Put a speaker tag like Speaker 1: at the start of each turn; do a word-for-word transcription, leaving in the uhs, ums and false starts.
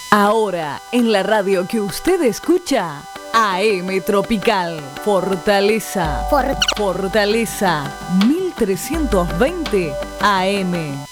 Speaker 1: Ahora, en la radio que usted escucha, A M Tropical, Fortaleza,
Speaker 2: For-
Speaker 1: Fortaleza, mil trescientos veinte A M.